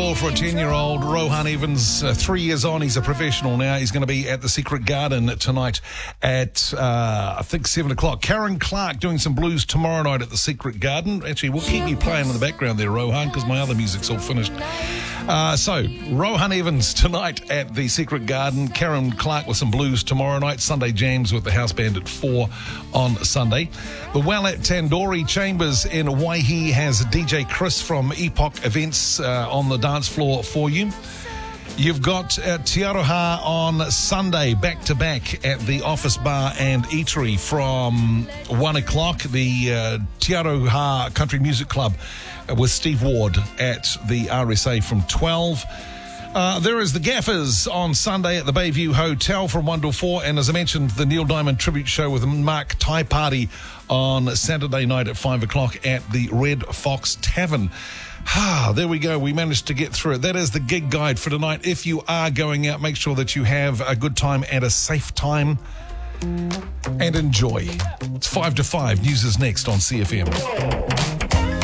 all for a 10-year-old. Rohan Evans, 3 years on. He's a professional now. He's going to be at the Secret Garden tonight at, I think, 7 o'clock. Karen Clark doing some blues tomorrow night at the Secret Garden. Actually, we'll keep you playing in the background there, Rohan, because my other music's all finished. So, Rohan Evans tonight at the Secret Garden. Karen Clark with some blues tomorrow night. Sunday jams with the house band at 4 on Sunday. The Well at Tandoori Chambers in Waihi has DJ Chris from Epoch Events on the dance floor for you. You've got Te Aroha on Sunday, back-to-back at the Office Bar and Eatery from 1 o'clock. The Te Aroha Country Music Club with Steve Ward at the RSA from 12. There is the Gaffers on Sunday at the Bayview Hotel from 1 to 4. And as I mentioned, the Neil Diamond Tribute Show with Mark Thai Party on Saturday night at 5 o'clock at the Red Fox Tavern. There we go. We managed to get through it. That is the gig guide for tonight. If you are going out, make sure that you have a good time and a safe time and enjoy. It's 5 to 5. News is next on CFM.